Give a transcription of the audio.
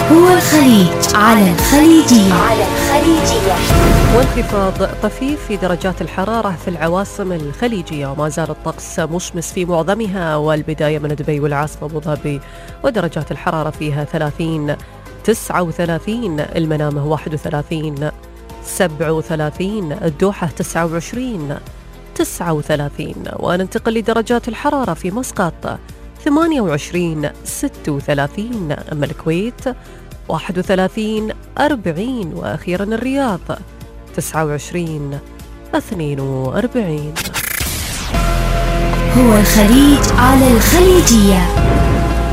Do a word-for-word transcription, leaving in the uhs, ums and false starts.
هو الخليج على الخليجية. على الخليجية. وانخفاض طفيف في درجات الحرارة في العواصم الخليجية، وما زال الطقس مشمس في معظمها، والبداية من دبي والعاصمة أبو ظبي ودرجات الحرارة فيها ثلاثين، تسعة وثلاثين، المنامة واحد وثلاثين، سبعة وثلاثين، الدوحة تسعة وعشرين، تسعة وثلاثين. وننتقل لدرجات الحرارة في مسقط ثمانية وعشرين، ستة وثلاثين، أما الكويت واحد وثلاثين، أربعين، وأخيرا الرياض تسعة وعشرين، اثنين وأربعين. هو الخليج على الخليجية.